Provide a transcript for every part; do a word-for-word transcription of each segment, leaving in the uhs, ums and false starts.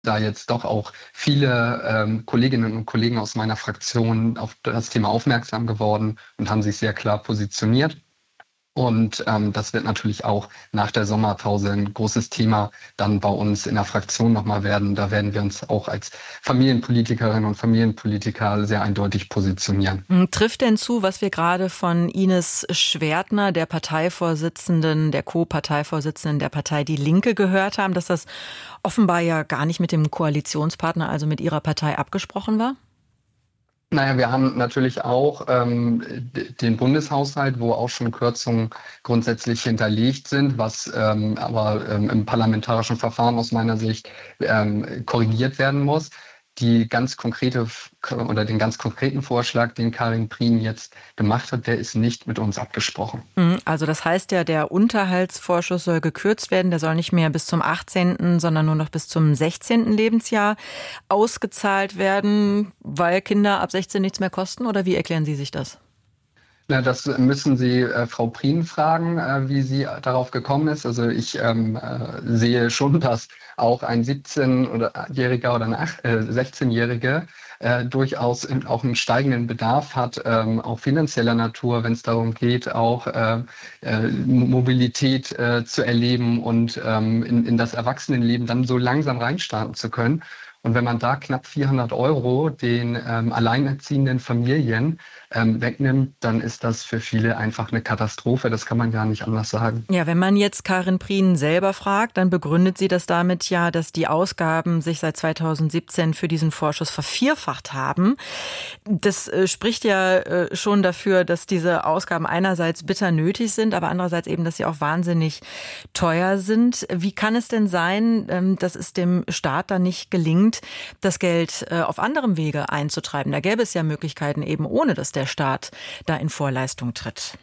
da jetzt doch auch viele ähm, Kolleginnen und Kollegen aus meiner Fraktion auf das Thema aufmerksam geworden und haben sich sehr klar positioniert. Und ähm, das wird natürlich auch nach der Sommerpause ein großes Thema dann bei uns in der Fraktion nochmal werden. Da werden wir uns auch als Familienpolitikerinnen und Familienpolitiker sehr eindeutig positionieren. Trifft denn zu, was wir gerade von Ines Schwertner, der Parteivorsitzenden, der Co-Parteivorsitzenden der Partei Die Linke gehört haben, dass das offenbar ja gar nicht mit dem Koalitionspartner, also mit ihrer Partei, abgesprochen war? Naja, wir haben natürlich auch ähm, den Bundeshaushalt, wo auch schon Kürzungen grundsätzlich hinterlegt sind, was ähm, aber ähm, im parlamentarischen Verfahren aus meiner Sicht ähm, korrigiert werden muss. Die ganz konkrete oder den ganz konkreten Vorschlag, den Karin Prien jetzt gemacht hat, der ist nicht mit uns abgesprochen. Also das heißt ja, der Unterhaltsvorschuss soll gekürzt werden. Der soll nicht mehr bis zum achtzehnten, sondern nur noch bis zum sechzehnten Lebensjahr ausgezahlt werden, weil Kinder ab sechzehn nichts mehr kosten? Oder wie erklären Sie sich das? Na, das müssen Sie äh, Frau Prien fragen, äh, wie sie darauf gekommen ist. Also ich ähm, äh, sehe schon, dass auch ein siebzehnjähriger oder eine äh, sechzehnjährige äh, durchaus in, auch einen steigenden Bedarf hat, ähm, auch finanzieller Natur, wenn es darum geht, auch äh, äh, Mobilität äh, zu erleben und ähm, in, in das Erwachsenenleben dann so langsam reinstarten zu können. Und wenn man da knapp vierhundert Euro den ähm, alleinerziehenden Familien ähm, wegnimmt, dann ist das für viele einfach eine Katastrophe. Das kann man gar nicht anders sagen. Ja, wenn man jetzt Karin Prien selber fragt, dann begründet sie das damit ja, dass die Ausgaben sich seit zweitausendsiebzehn für diesen Vorschuss vervierfacht haben. Das äh, spricht ja äh, schon dafür, dass diese Ausgaben einerseits bitter nötig sind, aber andererseits eben, dass sie auch wahnsinnig teuer sind. Wie kann es denn sein, ähm, dass es dem Staat dann nicht gelingt, das Geld äh, auf anderem Wege einzutreiben? Da gäbe es ja Möglichkeiten eben, ohne dass der Staat da in Vorleistung tritt.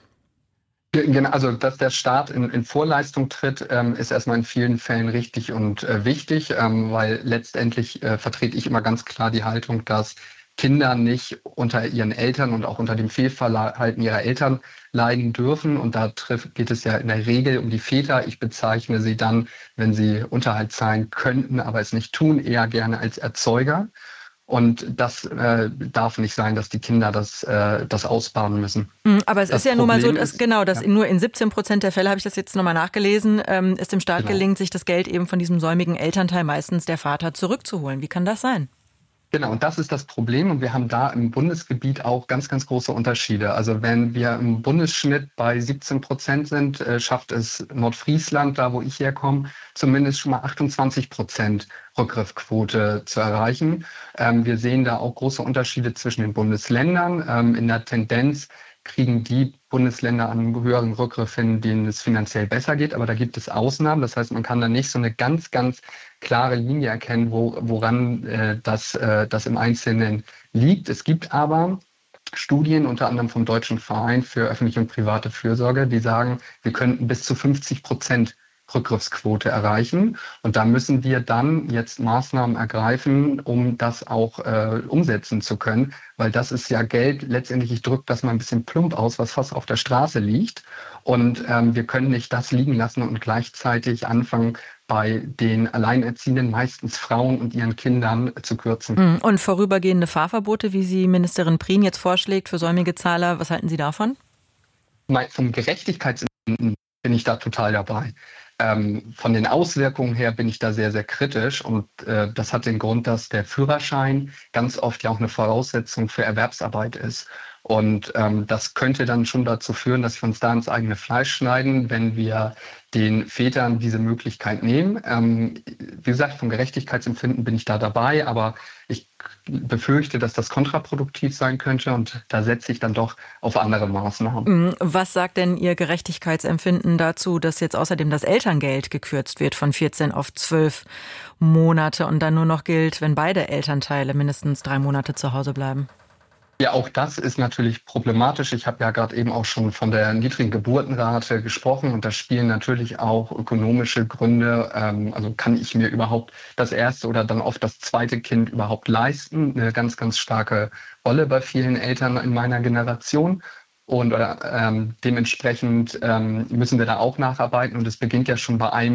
Genau, also dass der Staat in, in Vorleistung tritt, ähm, ist erstmal in vielen Fällen richtig und äh, wichtig, ähm, weil letztendlich äh, vertrete ich immer ganz klar die Haltung, dass Kinder nicht unter ihren Eltern und auch unter dem Fehlverhalten ihrer Eltern leiden dürfen. Und da trifft, geht es ja in der Regel um die Väter. Ich bezeichne sie dann, wenn sie Unterhalt zahlen könnten, aber es nicht tun, eher gerne als Erzeuger. Und das äh, darf nicht sein, dass die Kinder das, äh, das ausbaden müssen. Aber es das ist ja nun mal so, dass, ist, genau, dass ja. nur in siebzehn Prozent der Fälle, habe ich das jetzt nochmal nachgelesen, ähm, es dem Staat Genau. gelingt, sich das Geld eben von diesem säumigen Elternteil, meistens der Vater, zurückzuholen. Wie kann das sein? Genau, und das ist das Problem. Und wir haben da im Bundesgebiet auch ganz, ganz große Unterschiede. Also wenn wir im Bundesschnitt bei siebzehn Prozent sind, äh, schafft es Nordfriesland, da wo ich herkomme, zumindest schon mal achtundzwanzig Prozent Rückgriffquote zu erreichen. Ähm, wir sehen da auch große Unterschiede zwischen den Bundesländern. Ähm, in der Tendenz kriegen die Bundesländer einen höheren Rückgriff hin, denen es finanziell besser geht. Aber da gibt es Ausnahmen. Das heißt, man kann da nicht so eine ganz, ganz klare Linie erkennen, wo, woran äh, das, äh, das im Einzelnen liegt. Es gibt aber Studien, unter anderem vom Deutschen Verein für öffentliche und private Fürsorge, die sagen, wir könnten bis zu fünfzig Prozent Rückgriffsquote erreichen. Und da müssen wir dann jetzt Maßnahmen ergreifen, um das auch äh, umsetzen zu können, weil das ist ja Geld, letztendlich, ich drücke das mal ein bisschen plump aus, was fast auf der Straße liegt. Und ähm, wir können nicht das liegen lassen und gleichzeitig anfangen, bei den Alleinerziehenden, meistens Frauen und ihren Kindern, äh, zu kürzen. Und vorübergehende Fahrverbote, wie sie Ministerin Prien jetzt vorschlägt für säumige Zahler, was halten Sie davon? Mein, vom Gerechtigkeitsempfinden bin ich da total dabei. Ähm, von den Auswirkungen her bin ich da sehr, sehr kritisch und äh, das hat den Grund, dass der Führerschein ganz oft ja auch eine Voraussetzung für Erwerbsarbeit ist. Und ähm, das könnte dann schon dazu führen, dass wir uns da ins eigene Fleisch schneiden, wenn wir den Vätern diese Möglichkeit nehmen. Ähm, wie gesagt, vom Gerechtigkeitsempfinden bin ich da dabei, aber ich befürchte, dass das kontraproduktiv sein könnte und da setze ich dann doch auf andere Maßnahmen. Was sagt denn Ihr Gerechtigkeitsempfinden dazu, dass jetzt außerdem das Elterngeld gekürzt wird von vierzehn auf zwölf Monate und dann nur noch gilt, wenn beide Elternteile mindestens drei Monate zu Hause bleiben? Ja, auch das ist natürlich problematisch. Ich habe ja gerade eben auch schon von der niedrigen Geburtenrate gesprochen und da spielen natürlich auch ökonomische Gründe. Ähm, also kann ich mir überhaupt das erste oder dann oft das zweite Kind überhaupt leisten? Eine ganz, ganz starke Rolle bei vielen Eltern in meiner Generation. Und äh, ähm, dementsprechend ähm, müssen wir da auch nacharbeiten. Und es beginnt ja schon bei einem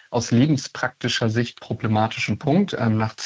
aus lebenspraktischer Sicht problematischen Punkt. Ähm, nach